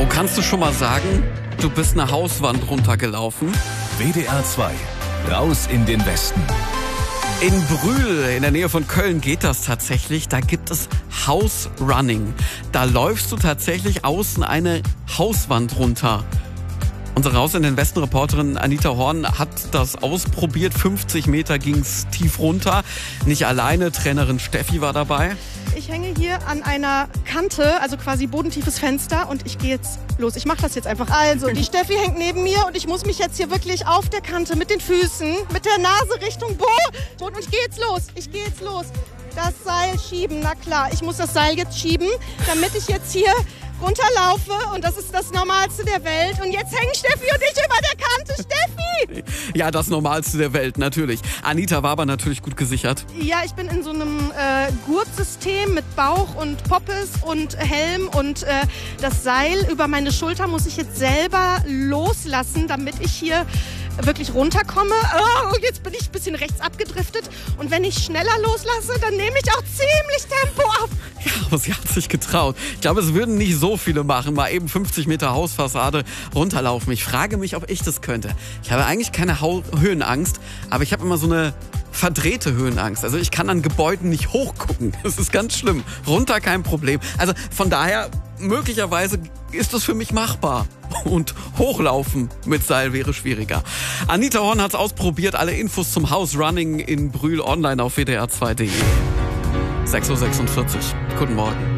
Wo kannst du schon mal sagen, du bist eine Hauswand runtergelaufen? WDR 2, raus in den Westen. In Brühl, in der Nähe von Köln, geht das tatsächlich. Da gibt es House Running. Da läufst du tatsächlich außen eine Hauswand runter. Unsere Raus in den Westen-Reporterin Anita Horn hat das ausprobiert. 50 Meter ging's tief runter. Nicht alleine, Trainerin Steffi war dabei. Ich hänge hier an einer Kante, also quasi bodentiefes Fenster, und ich gehe jetzt los. Ich mache das jetzt einfach. Also, die Steffi hängt neben mir und ich muss mich jetzt hier wirklich auf der Kante mit den Füßen, mit der Nase Richtung Boden, und ich gehe jetzt los. Ich gehe jetzt los. Das Seil schieben, na klar. Ich muss das Seil jetzt schieben, damit ich jetzt hier runterlaufe, und das ist das Normalste der Welt. Und jetzt hängen Steffi und ich über der Kante. Steffi! Ja, das Normalste der Welt, natürlich. Anita war aber natürlich gut gesichert. Ja, ich bin in so einem Gurtsystem mit Bauch und Poppes und Helm, und das Seil über meine Schulter muss ich jetzt selber loslassen, damit ich hier wirklich runterkomme. Oh, jetzt bin ich ein bisschen rechts abgedriftet, und wenn ich schneller loslasse, dann nehme ich auch ziemlich Tempo auf. Ja, aber sie hat sich getraut. Ich glaube, es würden nicht so viele machen, mal eben 50 Meter Hausfassade runterlaufen. Ich frage mich, ob ich das könnte. Ich habe eigentlich keine Höhenangst, aber ich habe immer so eine verdrehte Höhenangst. Also ich kann an Gebäuden nicht hochgucken. Das ist ganz schlimm. Runter kein Problem. Also von daher, möglicherweise ist das für mich machbar. Und hochlaufen mit Seil wäre schwieriger. Anita Horn hat's ausprobiert. Alle Infos zum House Running in Brühl online auf wdr2.de. 6:46 Uhr. Guten Morgen.